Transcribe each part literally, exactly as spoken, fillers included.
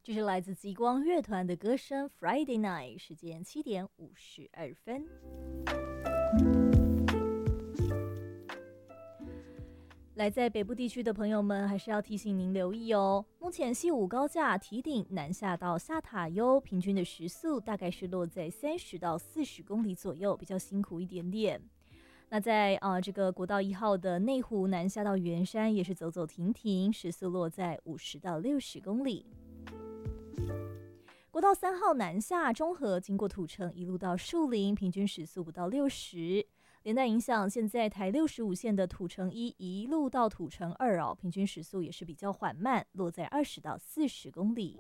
这是来自极光乐团的歌声 Friday Night， 时间七点五十二分。来在北部地区的朋友们，还是要提醒您留意哦。目前西武高架堤顶南下到下塔悠，平均的时速大概是落在三十到四十公里左右，比较辛苦一点点。那在呃这个国道一号的内湖南下到圆山，也是走走停停，时速落在五十到六十公里。国道三号南下中和，经过土城一路到树林，平均时速不到六十。连带影响，现在台六十五线的土城一一路到土城二哦，平均时速也是比较缓慢，落在二十到四十公里。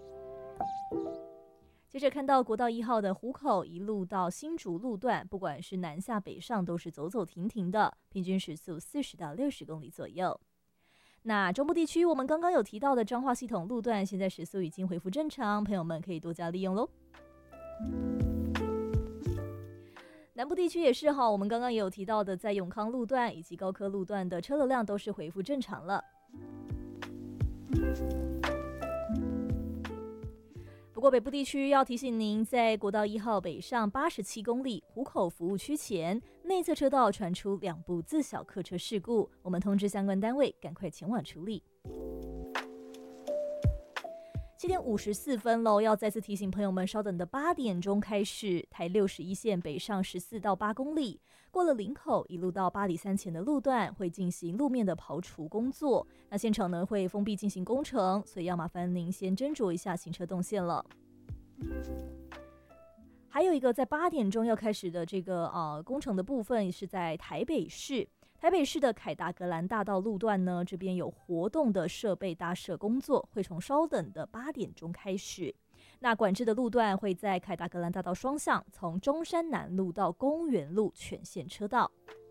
接着看到国道一号的湖口一路到新竹路段，不管是南下北上都是走走停停的，平均时速四十到六十公里左右。那中部地区我们刚刚有提到的彰化系统路段，现在时速已经恢复正常，朋友们可以多加利用咯。南部地区也是哈，我们刚刚也有提到的，在永康路段以及高科路段的车流量都是恢复正常了。不过北部地区要提醒您，在国道一号北上八十七公里湖口服务区前，内侧车道传出两部自小客车事故，我们通知相关单位赶快前往处理。七点五十四分喽，要再次提醒朋友们，稍等的八点钟开始，台六十一线北上十四到八公里，过了林口一路到八里山前的路段会进行路面的刨除工作，那现场呢会封闭进行工程，所以要麻烦您先斟酌一下行车动线了。还有一个在八点钟要开始的这个呃工程的部分是在台北市。台北市的凯达格兰大道路段呢，这边有活动的设备搭设工作，会从稍等的八点钟开始。那管制的路段会在凯达格兰大道双向，从中山南路到公园路全线车道。